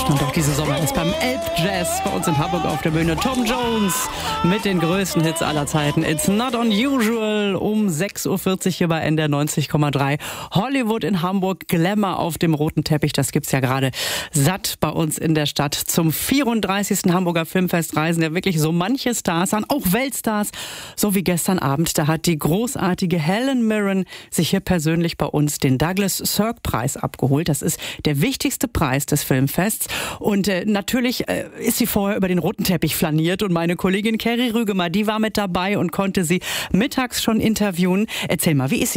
Und auch diese Sommer ist beim Elbjazz bei uns in Hamburg auf der Bühne Tom Jones mit den größten Hits aller Zeiten. It's not unusual um 6.40 Uhr hier bei NDR 90,3. Hollywood in Hamburg, Glamour auf dem roten Teppich. Das gibt's ja gerade satt bei uns in der Stadt. Zum 34. Hamburger Filmfest reisen ja wirklich so manche Stars an, auch Weltstars. So wie gestern Abend, da hat die großartige Helen Mirren sich hier persönlich bei uns den Douglas Sirk Preis abgeholt. Das ist der wichtigste Preis des Filmfests. Und natürlich ist sie vorher über den roten Teppich flaniert und meine Kollegin Kerry Rügemer, die war mit dabei und konnte sie mittags schon interviewen. Erzähl mal, wie ist sie